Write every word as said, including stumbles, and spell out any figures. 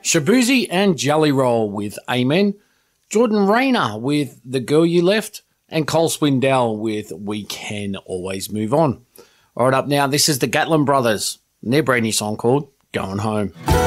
Shabuzi and Jelly Roll with Amen. Jordan Rayner with The Girl You Left. And Cole Swindell with We Can Always Move On. All right, up now, this is the Gatlin Brothers and their brand new song called Going Home.